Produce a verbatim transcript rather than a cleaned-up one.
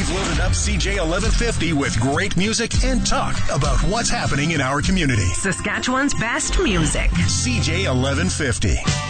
We've loaded up C J eleven fifty with great music and talk about what's happening in our community. Saskatchewan's best music. C J eleven fifty.